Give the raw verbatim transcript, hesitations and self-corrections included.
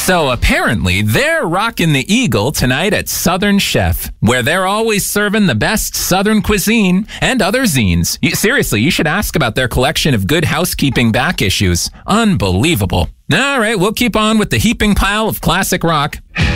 So apparently, they're rocking the Eagle tonight at Southern Chef, where they're always serving the best Southern cuisine and other zines. You, seriously, you should ask about their collection of Good Housekeeping back issues. Unbelievable. All right, we'll keep on with the heaping pile of classic rock.